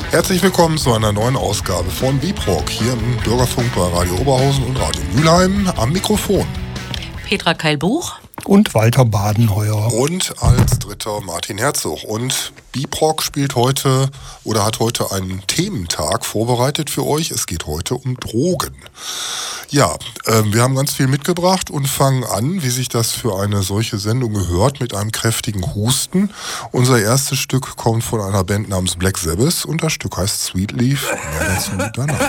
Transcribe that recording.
Herzlich willkommen zu einer neuen Ausgabe von Bibrock hier im Bürgerfunk bei Radio Oberhausen und Radio Mülheim. Am Mikrofon Petra Keil-Buch und Walter Badenheuer. Und als dritter Martin Herzog. Und Bibrock spielt heute oder hat heute einen Thementag vorbereitet für euch. Es geht heute um Drogen. Ja, wir haben ganz viel mitgebracht und fangen an, wie sich das für eine solche Sendung gehört, mit einem kräftigen Husten. Unser erstes Stück kommt von einer Band namens Black Sabbath und das Stück heißt Sweet Leaf. Mehr dazu danach.